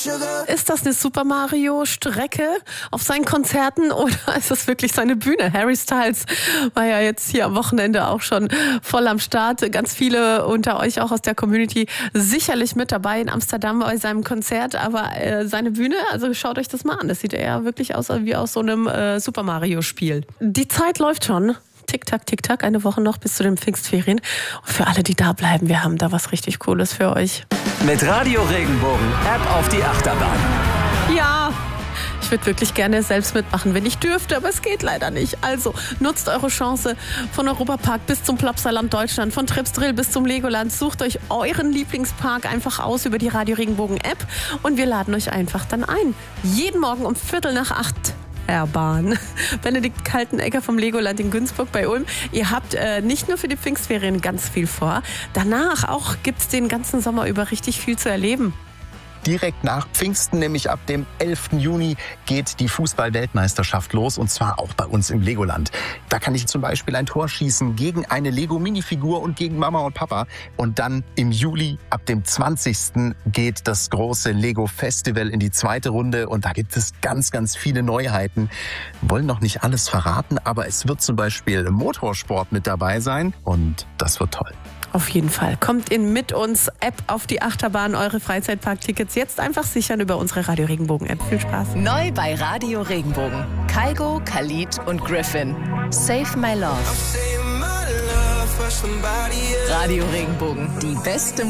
Ist das eine Super Mario-Strecke auf seinen Konzerten oder ist das wirklich seine Bühne? Harry Styles war ja jetzt hier am Wochenende auch schon voll am Start. Ganz viele unter euch auch aus der Community sicherlich mit dabei in Amsterdam bei seinem Konzert. Aber seine Bühne, also schaut euch das mal an. Das sieht ja wirklich aus wie aus so einem Super Mario-Spiel. Die Zeit läuft schon. Tick-Tack, Tick-Tack, eine Woche noch bis zu den Pfingstferien. Und für alle, die da bleiben, wir haben da was richtig Cooles für euch. Mit Radio Regenbogen, App auf die Achterbahn. Ja, ich würde wirklich gerne selbst mitmachen, wenn ich dürfte, aber es geht leider nicht. Also nutzt eure Chance von Europapark bis zum Plopsaland Deutschland, von Tripsdrill bis zum Legoland. Sucht euch euren Lieblingspark einfach aus über die Radio Regenbogen App und wir laden euch einfach dann ein. Jeden Morgen um 7:45. Bahn. Benedikt Kaltenegger vom Legoland in Günzburg bei Ulm. Ihr habt nicht nur für die Pfingstferien ganz viel vor, danach auch gibt es den ganzen Sommer über richtig viel zu erleben. Direkt nach Pfingsten, nämlich ab dem 11. Juni, geht die Fußball-Weltmeisterschaft los und zwar auch bei uns im Legoland. Da kann ich zum Beispiel ein Tor schießen gegen eine Lego-Minifigur und gegen Mama und Papa. Und dann im Juli, ab dem 20. geht das große Lego-Festival in die zweite Runde und da gibt es ganz, ganz viele Neuheiten. Wollen noch nicht alles verraten, aber es wird zum Beispiel Motorsport mit dabei sein und das wird toll. Auf jeden Fall. Kommt in mit uns, App auf die Achterbahn, eure Freizeitparktickets jetzt einfach sichern über unsere Radio Regenbogen App. Viel Spaß. Neu bei Radio Regenbogen. Kygo, Khalid und Griffin. Save My Love. Radio Regenbogen. Die beste